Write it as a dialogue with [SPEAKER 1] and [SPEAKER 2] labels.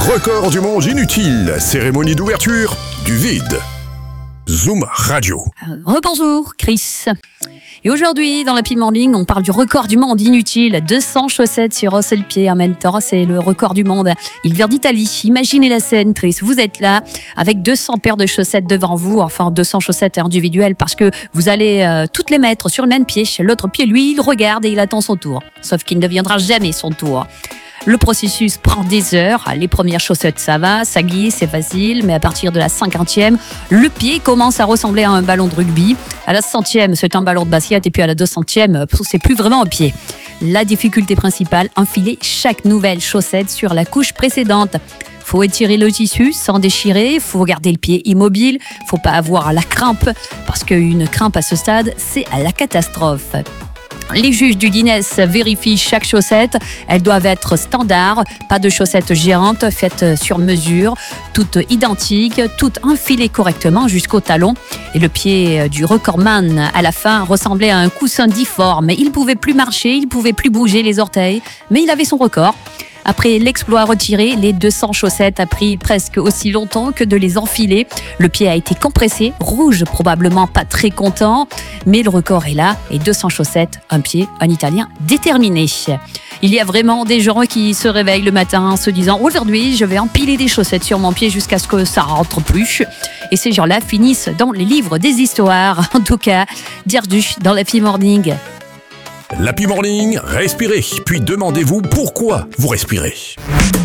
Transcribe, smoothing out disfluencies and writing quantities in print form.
[SPEAKER 1] Record du monde inutile, cérémonie d'ouverture du vide. Zoom Radio.
[SPEAKER 2] Rebonjour Chris. Et aujourd'hui, dans la Happy Morning, on parle du record du monde inutile. 200 chaussettes sur un seul pied. En même temps, c'est le record du monde. Il vient d'Italie. Imaginez la scène, Chris. Vous êtes là avec 200 paires de chaussettes devant vous. Enfin, 200 chaussettes individuelles parce que vous allez toutes les mettre sur le même pied. L'autre pied, lui, il regarde et il attend son tour. Sauf qu'il ne viendra jamais son tour. Le processus prend des heures. Les premières chaussettes, ça va, ça glisse, c'est facile. Mais à partir de la 50e, le pied commence à ressembler à un ballon de rugby. À la 100e, c'est un ballon de basket. Et puis à la 200e, c'est plus vraiment un pied. La difficulté principale, enfiler chaque nouvelle chaussette sur la couche précédente. Faut étirer le tissu sans déchirer, faut garder le pied immobile, faut pas avoir la crampe. Parce qu'une crampe à ce stade, c'est la catastrophe. Les juges du Guinness vérifient chaque chaussette. Elles doivent être standards, pas de chaussettes géantes faites sur mesure, toutes identiques, toutes enfilées correctement jusqu'au talon. Et le pied du recordman, à la fin, ressemblait à un coussin difforme. Il ne pouvait plus marcher, il ne pouvait plus bouger les orteils, mais il avait son record. Après l'exploit retiré, les 200 chaussettes a pris presque aussi longtemps que de les enfiler. Le pied a été compressé, rouge, probablement pas très content, mais le record est là. Et 200 chaussettes, un pied, un Italien déterminé. Il y a vraiment des gens qui se réveillent le matin en se disant « Aujourd'hui, je vais empiler des chaussettes sur mon pied jusqu'à ce que ça rentre plus ». Et ces gens-là finissent dans les livres des histoires. En tout cas, Dierdu dans la Happy Morning.
[SPEAKER 1] L'Happy Morning, respirez, puis demandez-vous pourquoi vous respirez.